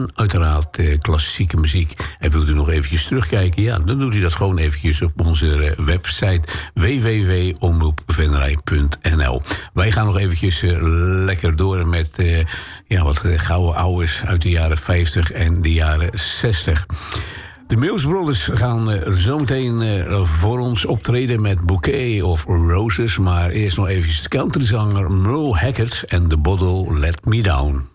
En uiteraard klassieke muziek. En wilt u nog eventjes terugkijken? Ja, dan doet u dat gewoon eventjes op onze website www.omroepvenray.nl. Wij gaan nog eventjes lekker door met wat gouden ouwes uit de jaren 50 en de jaren 60. De Mills Brothers gaan zometeen voor ons optreden met Bouquet of Roses. Maar eerst nog eventjes de countryzanger Merle Haggard en The Bottle Let Me Down.